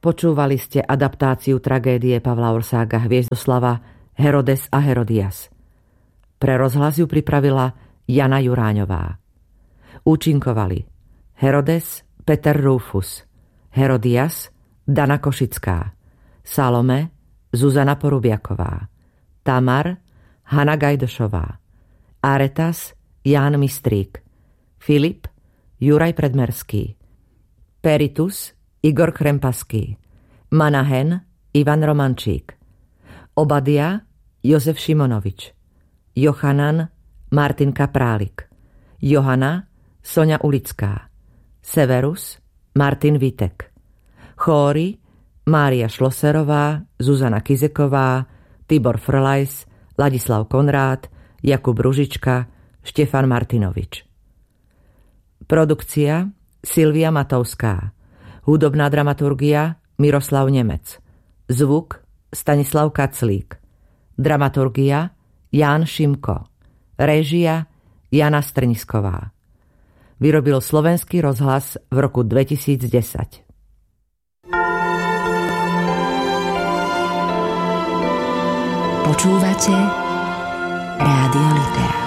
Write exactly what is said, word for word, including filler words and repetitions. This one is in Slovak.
Počúvali ste adaptáciu tragédie Pavla Orsága Hviezdoslava Herodes a Herodias. Pre rozhlas ju pripravila Jana Juráňová. Účinkovali Herodes Peter Rufus, Herodias Dana Košická, Salome Zuzana Porubiaková, Tamar Hana Gajdošová, Aretas Ján Mistrík, Filip Juraj Predmerský, Peritus Igor Krempaský, Manahen Ivan Romančík, Obadia Jozef Šimonovič, Jochanan Martin Kaprálik, Johana Soňa Ulická, Severus Martin Vitek, Chóry Mária Šloserová, Zuzana Kizeková, Tibor Frlajs, Ladislav Konrád, Jakub Ružička, Štefan Martinovič. Produkcia Silvia Matovská, hudobná dramaturgia Miroslav Nemec, zvuk Stanislav Kaclík, dramaturgia Ján Šimko, réžia Jana Strnisková. Vyrobil Slovenský rozhlas v roku dvetisícdesať. Počúvate Rádio Litera.